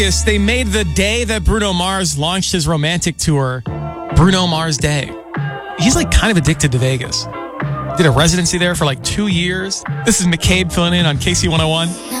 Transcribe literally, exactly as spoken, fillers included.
Yes, they made the day that Bruno Mars launched his romantic tour, Bruno Mars Day. He's like kind of addicted to Vegas. Did a residency there for like two years. This is McCabe filling in on K C one oh one.